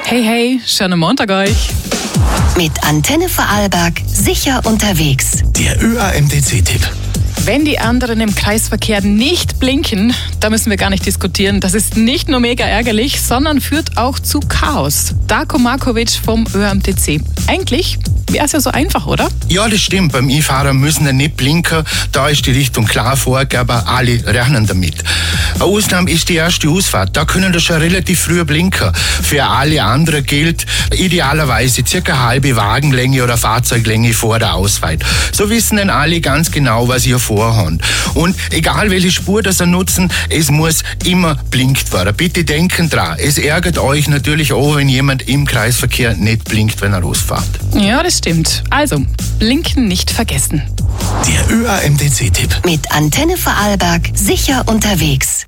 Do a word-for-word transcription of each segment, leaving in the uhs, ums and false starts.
Hey, hey, schönen Montag euch. Mit Antenne Vorarlberg sicher unterwegs. Der Ö A M D C-Tipp. Wenn die anderen im Kreisverkehr nicht blinken, da müssen wir gar nicht diskutieren. Das ist nicht nur mega ärgerlich, sondern führt auch zu Chaos. Darko Markovic vom Ö A M D C. Eigentlich wäre es ja so einfach, oder? Ja, das stimmt. Beim E-Fahrer müssen wir nicht blinken. Da ist die Richtung klar vorgegeben, alle rechnen damit. Eine Ausnahme ist die erste Ausfahrt. Da können wir schon relativ früh blinken. Für alle anderen gilt idealerweise circa eine halbe Wagenlänge oder Fahrzeuglänge vor der Ausfahrt. So wissen dann alle ganz genau, was ihr vorhabt. Und egal welche Spur das ihr nutzen, es muss immer blinkt werden. Bitte denken dran, es ärgert euch natürlich auch, wenn jemand im Kreisverkehr nicht blinkt, wenn er losfährt. Ja, das stimmt. Also, blinken nicht vergessen. Der Ö A M D C-Tipp. Mit Antenne Vorarlberg sicher unterwegs.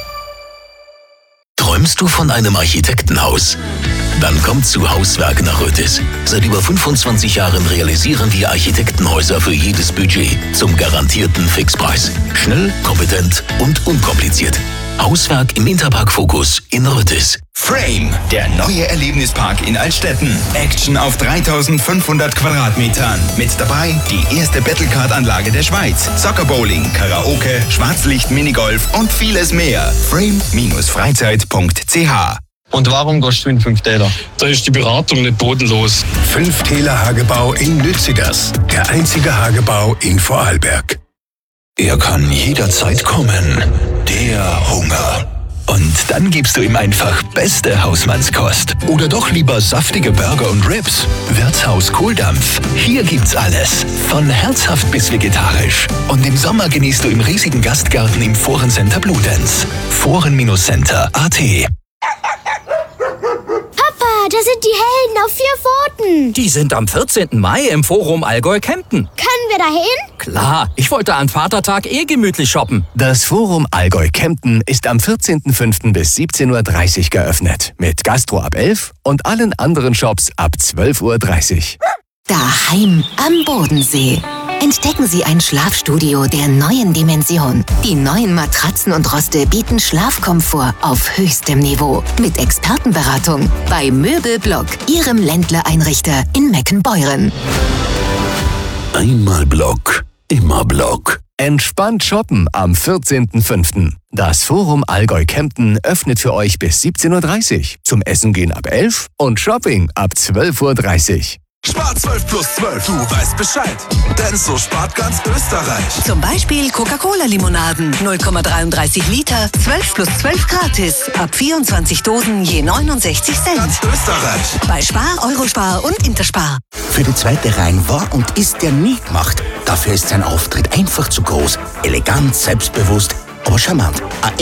Träumst du von einem Architektenhaus? Dann kommt zu Hauswerk nach Rötis. Seit über fünfundzwanzig Jahren realisieren wir Architektenhäuser für jedes Budget zum garantierten Fixpreis. Schnell, kompetent und unkompliziert. Hauswerk im Interpark Focus in Rötis. Frame, der neue Erlebnispark in Altstetten. Action auf dreitausendfünfhundert Quadratmetern. Mit dabei die erste Battlecard-Anlage der Schweiz. Soccer-Bowling, Karaoke, Schwarzlicht, Minigolf und vieles mehr. frame Freizeit punkt c h. Und warum gehst du in fünf Täler? Da ist die Beratung nicht bodenlos. Fünf Täler Hagebau in Lützigers. Der einzige Hagebau in Vorarlberg. Er kann jederzeit kommen. Der Hunger. Und dann gibst du ihm einfach beste Hausmannskost. Oder doch lieber saftige Burger und Ribs. Wirtshaus Kohldampf. Hier gibt's alles. Von herzhaft bis vegetarisch. Und im Sommer genießt du im riesigen Gastgarten im Forencenter Bludenz. Foren-Center punkt a t. Da sind die Helden auf vier Pfoten. Die sind am vierzehnten Mai im Forum Allgäu-Kempten. Können wir da hin? Klar, ich wollte an Vatertag eh gemütlich shoppen. Das Forum Allgäu-Kempten ist am vierzehnten fünften bis siebzehn Uhr dreißig geöffnet. Mit Gastro ab elf und allen anderen Shops ab zwölf Uhr dreißig. Daheim am Bodensee. Entdecken Sie ein Schlafstudio der neuen Dimension. Die neuen Matratzen und Roste bieten Schlafkomfort auf höchstem Niveau. Mit Expertenberatung bei Möbelblock, Ihrem Ländler-Einrichter in Meckenbeuren. Einmal Block, immer Block. Entspannt shoppen am vierzehnten fünften. Das Forum Allgäu-Kempten öffnet für euch bis siebzehn Uhr dreißig. Zum Essen gehen ab elf und Shopping ab zwölf Uhr dreißig. Spar zwölf plus zwölf, du weißt Bescheid. Denn so spart ganz Österreich. Zum Beispiel Coca-Cola-Limonaden, null Komma dreiunddreißig Liter, zwölf plus zwölf gratis. Ab vierundzwanzig Dosen je neunundsechzig Cent. Ganz Österreich. Bei Spar, Eurospar und Interspar. Für die zweite Reihe war und ist der nie gemacht. Dafür ist sein Auftritt einfach zu groß. Elegant, selbstbewusst, aber charmant.